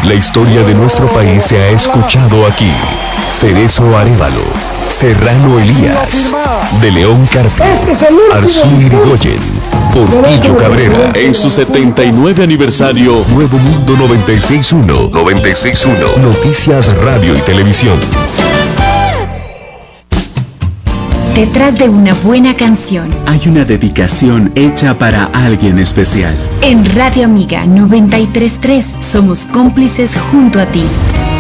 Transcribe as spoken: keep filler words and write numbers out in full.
La historia de nuestro país se ha escuchado aquí. Cerezo Arévalo, Serrano Elías, De León Carpio, Arzú Irigoyen, Portillo Cabrera, en su setenta y nueve aniversario, Nuevo Mundo noventa y seis punto uno, noventa y seis punto uno, Noticias Radio y Televisión. Detrás de una buena canción hay una dedicación hecha para alguien especial. En Radio Amiga noventa y tres punto tres somos cómplices junto a ti.